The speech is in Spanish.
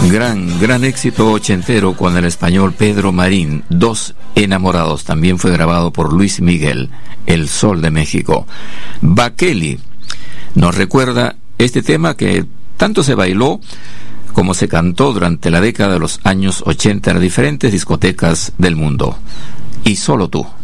Gran éxito ochentero con el español Pedro Marín, Dos Enamorados. También fue grabado por Luis Miguel, El Sol de México. Bakeli nos recuerda este tema que tanto se bailó como se cantó durante la década de los años 80 en diferentes discotecas del mundo. Y solo tú.